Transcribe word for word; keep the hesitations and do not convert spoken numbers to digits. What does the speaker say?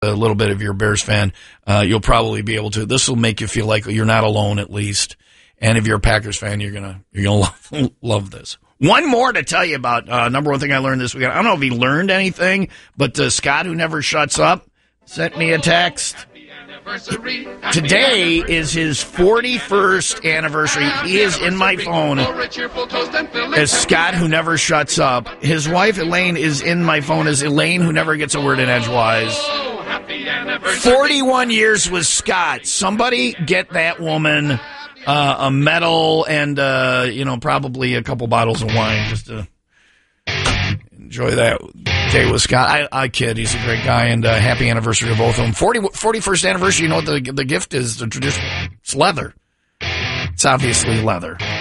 a little bit of your Bears fan, uh, you'll probably be able to. This will make you feel like you're not alone, at least. And if you're a Packers fan, you're gonna you're gonna love, love this. One more to tell you about. Uh, number one thing I learned this weekend. I don't know if he learned anything, but uh, Scott, who never shuts up, sent me a text. Today is his forty-first anniversary. He is in my phone as Scott, who never shuts up. His wife, Elaine, is in my phone as Elaine, who never gets a word in edgewise. forty-one years with Scott. Somebody get that woman uh, a medal and, uh, you know, probably a couple bottles of wine just to enjoy that day with Scott. I, I kid. He's a great guy, and uh, happy anniversary to both of them. forty, forty-first anniversary, you know what the, the gift is? The traditional. It's leather. It's obviously leather.